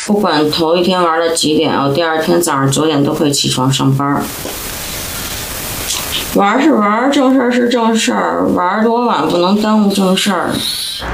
不管头一天玩到几点，我第二天早上9点都会起床上班。玩是玩，正事儿是正事儿，玩多晚不能耽误正事儿。